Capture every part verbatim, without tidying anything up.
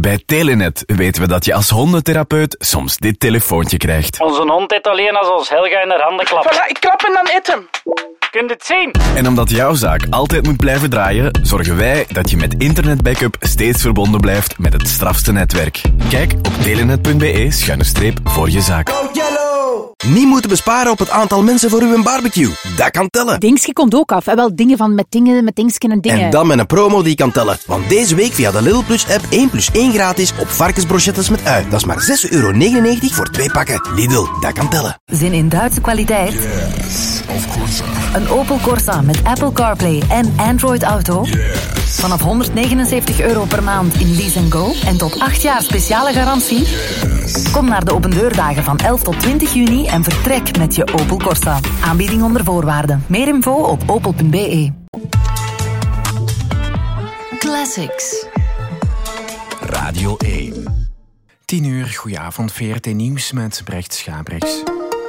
Bij Telenet weten we dat je als hondentherapeut soms dit telefoontje krijgt. Onze hond eet alleen als ons Helga in haar handen klapt. Voilà, ik klap en dan eet hem. Kun je het zien? En omdat jouw zaak altijd moet blijven draaien, zorgen wij dat je met internetbackup steeds verbonden blijft met het strafste netwerk. Kijk op telenet punt be schuine streep voor je zaak. Go Yellow! Niet moeten besparen op het aantal mensen voor uw barbecue. Dat kan tellen. Dingske komt ook af. En wel dingen van met dingen, met dingsken en dingen. En dan met een promo die kan tellen. Want deze week via de Lidl Plus app één plus één gratis op varkensbrochettes met ui. Dat is maar zes euro negenennegentig voor twee pakken. Lidl, dat kan tellen. Zin in Duitse kwaliteit? Yes, of course. Een Opel Corsa met Apple CarPlay en Android Auto? Yes. Vanaf honderdnegenenzeventig euro per maand in Lease and Go en tot acht jaar speciale garantie? Yes. Kom naar de opendeurdagen van elf tot twintig juni en vertrek met je Opel Corsa. Aanbieding onder voorwaarden. Meer info op opel punt be. Classics. Radio één. tien uur, goedenavond, V R T Nieuws met Brecht Schabrechts.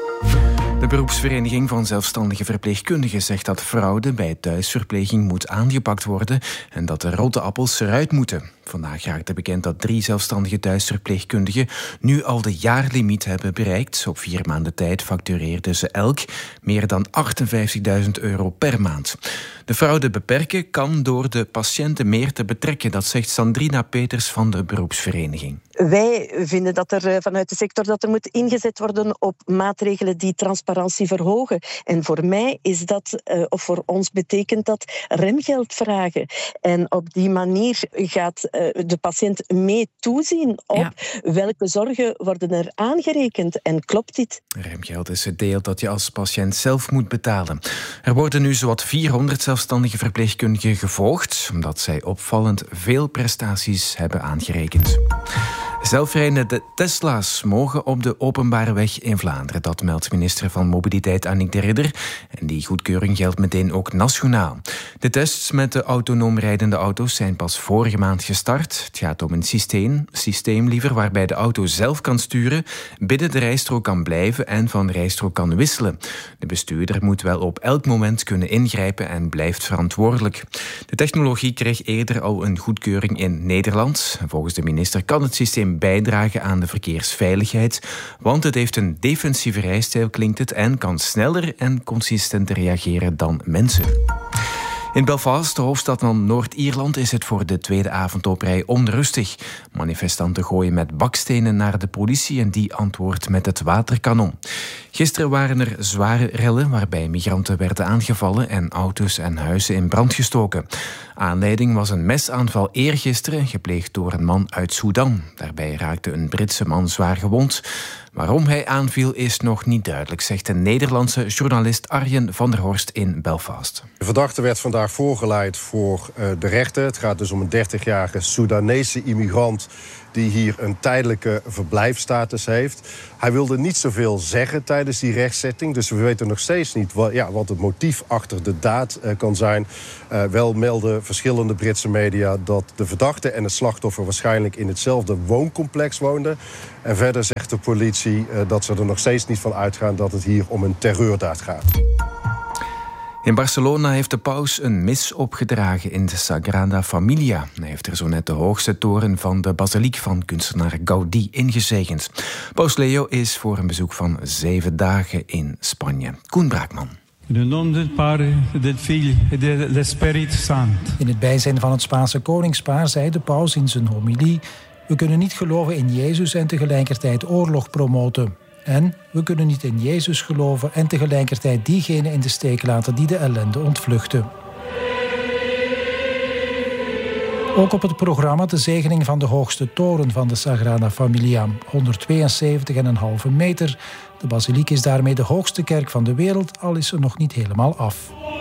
De beroepsvereniging van zelfstandige verpleegkundigen zegt dat fraude bij thuisverpleging moet aangepakt worden en dat de rotte appels eruit moeten. Vandaag raakte bekend dat drie zelfstandige thuisverpleegkundigen nu al de jaarlimiet hebben bereikt. Op vier maanden tijd factureerden ze elk meer dan achtenvijftigduizend euro per maand. De fraude beperken kan door de patiënten meer te betrekken. Dat zegt Sandrina Peters van de beroepsvereniging. Wij vinden dat er vanuit de sector dat er moet ingezet worden op maatregelen die transparantie verhogen. En voor mij is dat, of voor ons betekent dat, remgeld vragen. En op die manier gaat de patiënt mee toezien op ja. welke zorgen worden er aangerekend. En klopt dit? Remgeld is het deel dat je als patiënt zelf moet betalen. Er worden nu zowat vierhonderd zelfstandige verpleegkundigen gevolgd, omdat zij opvallend veel prestaties hebben aangerekend. Zelfrijdende Tesla's mogen op de openbare weg in Vlaanderen. Dat meldt minister van Mobiliteit Annick de Ridder. En die goedkeuring geldt meteen ook nationaal. De tests met de autonoom rijdende auto's zijn pas vorige maand gestart. Het gaat om een systeem, systeem liever, waarbij de auto zelf kan sturen, binnen de rijstrook kan blijven en van rijstrook kan wisselen. De bestuurder moet wel op elk moment kunnen ingrijpen en blijft verantwoordelijk. De technologie kreeg eerder al een goedkeuring in Nederland. Volgens de minister kan het systeem bijdragen aan de verkeersveiligheid, want het heeft een defensieve rijstijl, klinkt het, en kan sneller en consistenter reageren dan mensen. In Belfast, de hoofdstad van Noord-Ierland, is het voor de tweede avond op rij onrustig. Manifestanten gooien met bakstenen naar de politie en die antwoordt met het waterkanon. Gisteren waren er zware rellen waarbij migranten werden aangevallen en auto's en huizen in brand gestoken. Aanleiding was een mesaanval eergisteren, gepleegd door een man uit Sudan. Daarbij raakte een Britse man zwaar gewond. Waarom hij aanviel is nog niet duidelijk, zegt de Nederlandse journalist Arjen van der Horst in Belfast. De verdachte werd vandaag voorgeleid voor uh, de rechter. Het gaat dus om een dertigjarige Soedanese immigrant die hier een tijdelijke verblijfsstatus heeft. Hij wilde niet zoveel zeggen tijdens die rechtszitting, dus we weten nog steeds niet wat, ja, wat het motief achter de daad uh, kan zijn. Uh, wel melden verschillende Britse media dat de verdachte en het slachtoffer waarschijnlijk in hetzelfde wooncomplex woonden. En verder zegt de politie uh, dat ze er nog steeds niet van uitgaan dat het hier om een terreurdaad gaat. In Barcelona heeft de paus een mis opgedragen in de Sagrada Familia. Hij heeft er zo net de hoogste toren van de basiliek van kunstenaar Gaudí ingezegend. Paus Leo is voor een bezoek van zeven dagen in Spanje. Koen Braakman. In het bijzijn van het Spaanse koningspaar zei de paus in zijn homilie: we kunnen niet geloven in Jezus en tegelijkertijd oorlog promoten. En we kunnen niet in Jezus geloven en tegelijkertijd diegenen in de steek laten die de ellende ontvluchten. Ook op het programma de zegening van de hoogste toren van de Sagrada Familia, honderdtweeënzeventig komma vijf meter. De basiliek is daarmee de hoogste kerk van de wereld, al is ze nog niet helemaal af.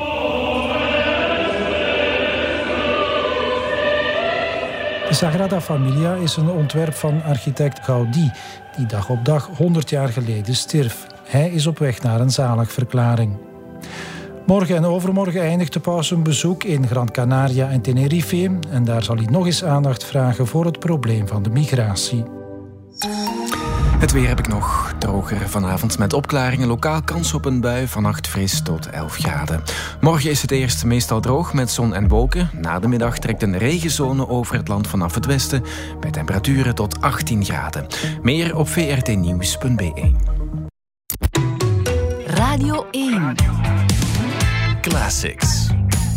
De Sagrada Familia is een ontwerp van architect Gaudí, die dag op dag honderd jaar geleden stierf. Hij is op weg naar een zaligverklaring. Morgen en overmorgen eindigt de paus een bezoek in Gran Canaria en Tenerife. En daar zal hij nog eens aandacht vragen voor het probleem van de migratie. Het weer heb ik nog. Droger vanavond met opklaringen. Lokaal kans op een bui. Vannacht fris tot elf graden. Morgen is het eerst meestal droog met zon en wolken. Na de middag trekt een regenzone over het land vanaf het westen. Bij temperaturen tot achttien graden. Meer op v r t nieuws punt b e. Radio één. Classics.